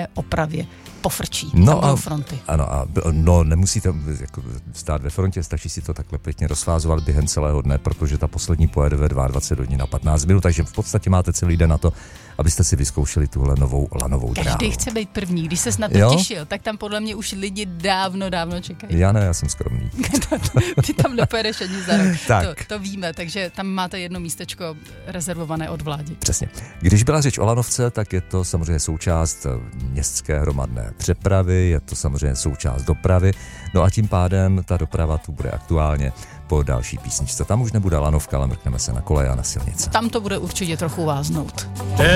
nějaké opravě pofrčí no fronty. Ano, no nemusíte jako stát ve frontě, stačí si to takhle pěkně rozfázovat během celého dne, protože ta poslední pojede ve 22 hodin a 15 minut, takže v podstatě máte celý den na to, abyste si vyzkoušeli tuhle novou lanovou dráhu. Každý chce být první, když ses na to těšil, tak tam podle mě už lidi dávno čekají. Já ne, já jsem skromný. Ty tam nepojedeš ani za rok. Tak. To víme, takže tam máte jedno místečko rezervované od vlády. Přesně. Když byla řeč o lanovce, tak je to samozřejmě součást městské hromadné přepravy, je to samozřejmě součást dopravy, no a tím pádem ta doprava tu bude aktuálně po další písničce. Tam už nebude lanovka, ale mrkneme se na koleje a na silnice. Tam to bude určitě trochu váznout.